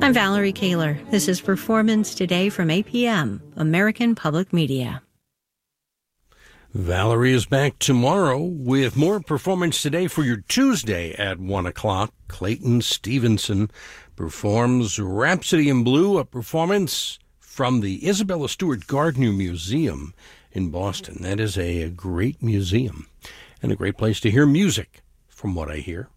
I'm Valerie Kaler. This is Performance Today from APM, American Public Media. Valerie is back tomorrow with more Performance Today for your Tuesday at 1 o'clock. Clayton Stevenson performs Rhapsody in Blue, a performance from the Isabella Stewart Gardner Museum in Boston. That is a great museum and a great place to hear music, from what I hear.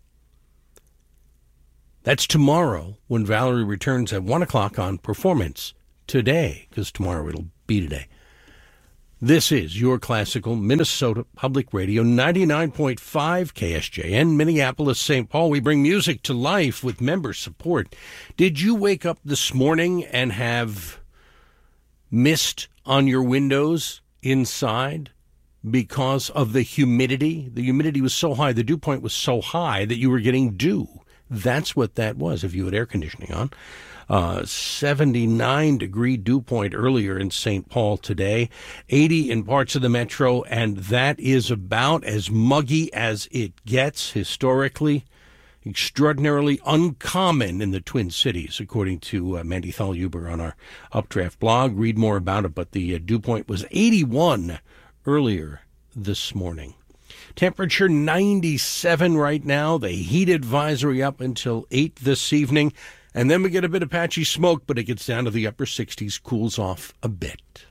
That's tomorrow when Valerie returns at 1 o'clock on Performance Today, because tomorrow it'll be today. This is your classical Minnesota Public Radio, 99.5 KSJN, Minneapolis, St. Paul. We bring music to life with member support. Did you wake up this morning and have mist on your windows inside because of the humidity? The humidity was so high, the dew point was so high that you were getting dew. That's what that was if you had air conditioning on. 79-degree dew point earlier in St. Paul today, 80 in parts of the metro, and that is about as muggy as it gets historically. Extraordinarily uncommon in the Twin Cities, according to Mandy Thal-Huber on our Updraft blog. Read more about it, but the dew point was 81 earlier this morning. Temperature 97 right now. The heat advisory up until 8 this evening. And then we get a bit of patchy smoke, but it gets down to the upper 60s, cools off a bit.